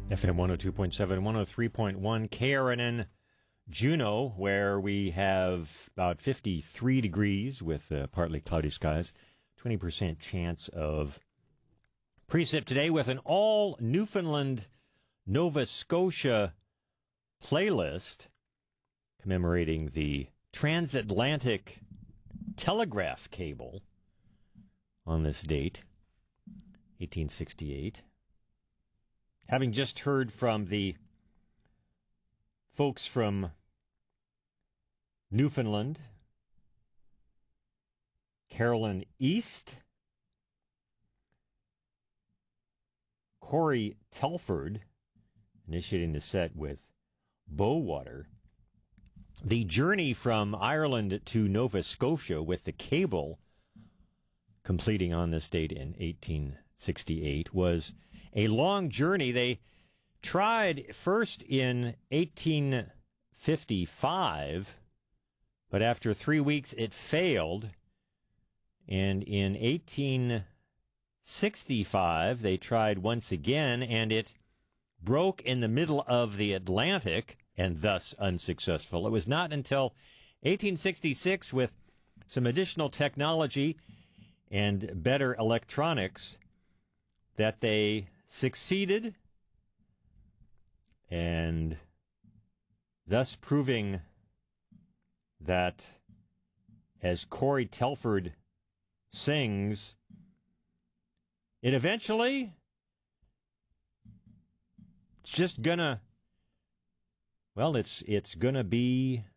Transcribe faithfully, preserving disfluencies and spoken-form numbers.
F M one oh two point seven, one oh three point one, K R N N Juneau, where we have about fifty-three degrees with uh, partly cloudy skies, twenty percent chance of precip today with an all Newfoundland, Nova Scotia playlist commemorating the transatlantic telegraph cable on this date, eighteen sixty-eight. Having just heard from the folks from Newfoundland, Carolyn East, Corey Telford, initiating the set with Bowater. The journey from Ireland to Nova Scotia with the cable completing on this date in eighteen sixty-eight was a long journey. They tried first in eighteen fifty-five, but after three weeks it failed. And in eighteen sixty-five, they tried once again, and it broke in the middle of the Atlantic, and thus unsuccessful. It was not until eighteen sixty-six, with some additional technology and better electronics, that they succeeded, and thus proving that, as Corey Telford sings, it eventually, it's just gonna, well, it's it's gonna be